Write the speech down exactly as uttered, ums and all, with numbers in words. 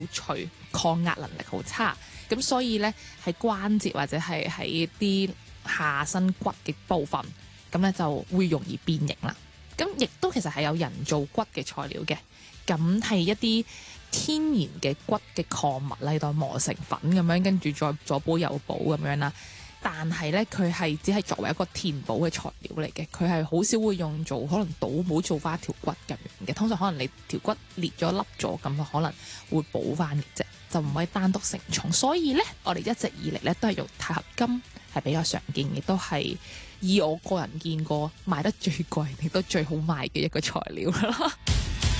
脆，抗壓能力好差，咁所以呢，喺關節或者係喺啲下身骨嘅部分，咁咧就會容易變形啦。咁亦都其實係有人造骨嘅材料嘅，咁係一啲天然嘅骨嘅礦物嚟到磨成粉咁樣，跟住再左補右補咁樣啦。但係咧，佢係只係作為一個填補嘅材料嚟嘅，佢係好少會用做可能倒模做翻條骨咁樣嘅。通常可能你條骨裂咗凹咗咁，可能會補翻嘅啫，就唔可以單獨承重。所以咧，我哋一直以嚟咧都係用鈦合金係比較常見嘅，都係以我個人見過賣得最貴亦都最好賣嘅一個材料啦。